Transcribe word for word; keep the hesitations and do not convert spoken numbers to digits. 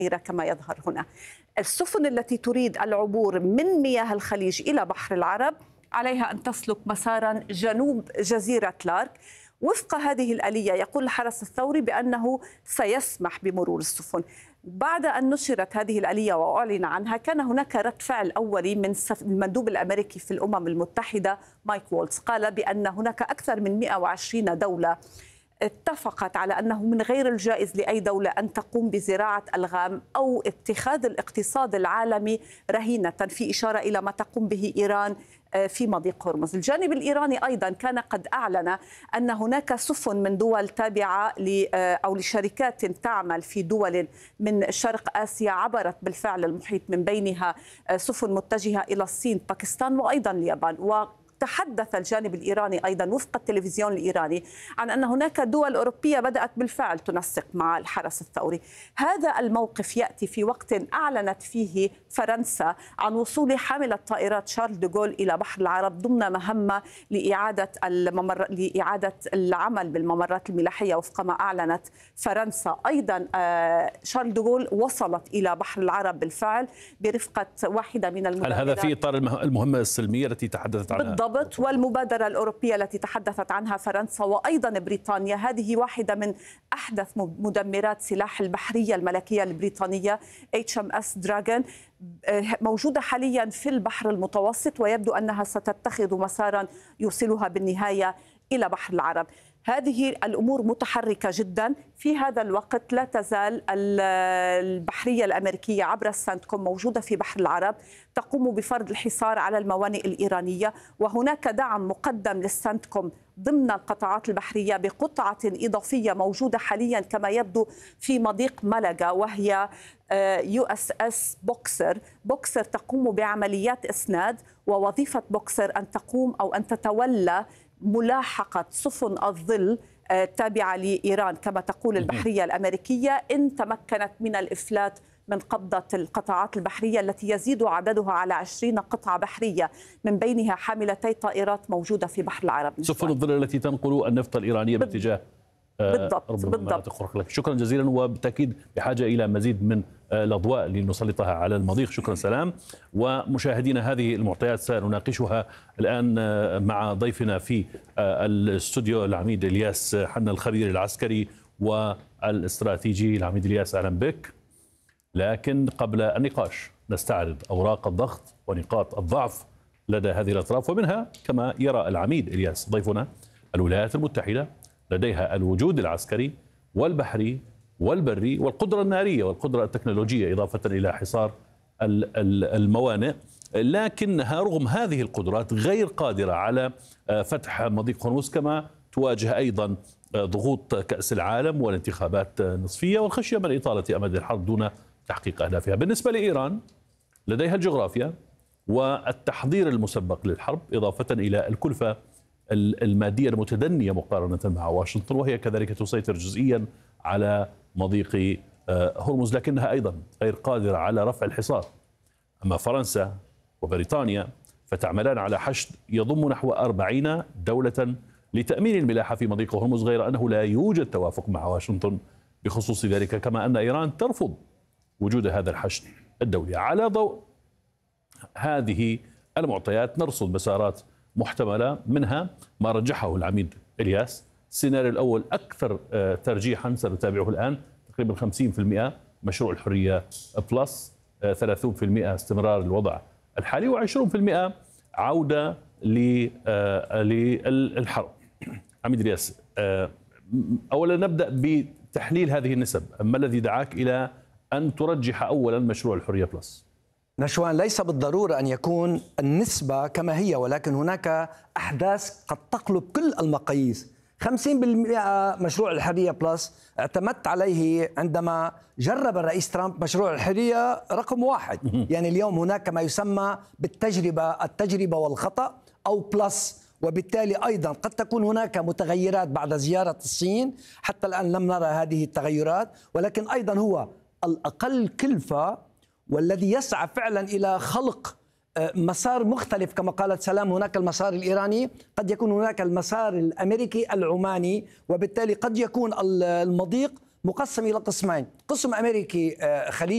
كما يظهر هنا. السفن التي تريد العبور من مياه الخليج إلى بحر العرب عليها أن تسلك مسارا جنوب جزيرة لارك. وفق هذه الآلية يقول الحرس الثوري بأنه سيسمح بمرور السفن. بعد أن نشرت هذه الآلية وأعلن عنها كان هناك رد فعل أولي من المندوب الأمريكي في الأمم المتحدة مايك وولتز، قال بأن هناك أكثر من مئة وعشرين دولة اتفقت على أنه من غير الجائز لأي دولة أن تقوم بزراعة ألغام أو اتخاذ الاقتصاد العالمي رهينة، في إشارة إلى ما تقوم به إيران في مضيق هرمز. الجانب الإيراني أيضا كان قد أعلن أن هناك سفن من دول تابعة أو لشركات تعمل في دول من شرق آسيا عبرت بالفعل المحيط، من بينها سفن متجهة إلى الصين، باكستان وأيضا اليابان. و تحدث الجانب الإيراني أيضا وفق التلفزيون الإيراني عن أن هناك دول أوروبية بدأت بالفعل تنسق مع الحرس الثوري. هذا الموقف يأتي في وقت أعلنت فيه فرنسا عن وصول حاملة طائرات شارل ديغول إلى بحر العرب ضمن مهمة لإعادة الممر... لإعادة العمل بالممرات الملاحية وفق ما أعلنت فرنسا. أيضا شارل ديغول وصلت إلى بحر العرب بالفعل برفقة واحدة من المدربات. هل هذا في إطار المهمة السلمية التي تحدثت عنها؟ بالضبط، والمبادرة الأوروبية التي تحدثت عنها فرنسا وأيضا بريطانيا. هذه واحدة من أحدث مدمرات سلاح البحرية الملكية البريطانية إتش إم إس دراغون، موجودة حاليا في البحر المتوسط ويبدو أنها ستتخذ مسارا يوصلها بالنهاية إلى بحر العرب. هذه الأمور متحركة جدا. في هذا الوقت لا تزال البحرية الأمريكية عبر السنتكوم موجودة في بحر العرب تقوم بفرض الحصار على الموانئ الإيرانية، وهناك دعم مقدم للسنتكوم ضمن القطاعات البحرية بقطعة إضافية موجودة حاليا كما يبدو في مضيق ملقا، وهي يو اس اس بوكسر. بوكسر تقوم بعمليات إسناد، ووظيفة بوكسر أن تقوم أو أن تتولى ملاحقة سفن الظل تابعة لإيران كما تقول البحرية الأمريكية إن تمكنت من الإفلات من قبضة القطاعات البحرية التي يزيد عددها على عشرين قطعة بحرية، من بينها حاملتي طائرات موجودة في بحر العرب. سفن الظل التي تنقل النفط الإيرانية باتجاه بالضبط بالضبط. شكرا جزيلا، وبالتأكيد بحاجة إلى مزيد من الأضواء لنسلطها على المضيق. شكرا سلام. ومشاهدينا هذه المعطيات سنناقشها الآن مع ضيفنا في الاستوديو العميد إلياس حنا الخبير العسكري والاستراتيجي. العميد إلياس أهلا بك. لكن قبل النقاش نستعرض أوراق الضغط ونقاط الضعف لدى هذه الأطراف، ومنها كما يرى العميد إلياس ضيفنا الولايات المتحدة لديها الوجود العسكري والبحري والبري والقدرة النارية والقدرة التكنولوجية إضافة إلى حصار الموانئ، لكنها رغم هذه القدرات غير قادرة على فتح مضيق هرمز، كما تواجه أيضا ضغوط كأس العالم والانتخابات النصفية والخشية من إطالة أمد الحرب دون تحقيق أهدافها. بالنسبة لإيران لديها الجغرافيا والتحضير المسبق للحرب إضافة إلى الكلفة المادية المتدنية مقارنة مع واشنطن، وهي كذلك تسيطر جزئيا على مضيق هرمز، لكنها أيضا غير قادرة على رفع الحصار. أما فرنسا وبريطانيا فتعملان على حشد يضم نحو أربعين دولة لتأمين الملاحة في مضيق هرمز، غير أنه لا يوجد توافق مع واشنطن بخصوص ذلك، كما أن إيران ترفض وجود هذا الحشد الدولي. على ضوء هذه المعطيات نرصد مسارات محتملة، منها ما رجحه العميد إلياس. السيناريو الأول أكثر ترجيحا سنتابعه الآن، تقريبا خمسين بالمئة مشروع الحرية بلس، ثلاثين بالمئة استمرار الوضع الحالي، وعشرين بالمئة عودة للحرب. عميد إلياس، أولا نبدأ بتحليل هذه النسب. ما الذي دعاك إلى أن ترجح أولا مشروع الحرية بلس؟ نشوان، ليس بالضرورة أن يكون النسبة كما هي، ولكن هناك أحداث قد تقلب كل المقاييس. خمسين بالمئة مشروع الحرية بلس اعتمدت عليه عندما جرب الرئيس ترامب مشروع الحرية رقم واحد. يعني اليوم هناك ما يسمى بالتجربة التجربة والخطأ أو بلس، وبالتالي أيضا قد تكون هناك متغيرات بعد زيارة الصين. حتى الآن لم نرى هذه التغيرات، ولكن أيضا هو الأقل كلفة والذي يسعى فعلا إلى خلق مسار مختلف. كما قالت سلام، هناك المسار الإيراني، قد يكون هناك المسار الأمريكي العماني، وبالتالي قد يكون المضيق مقسم إلى قسمين: قسم أمريكي خليجي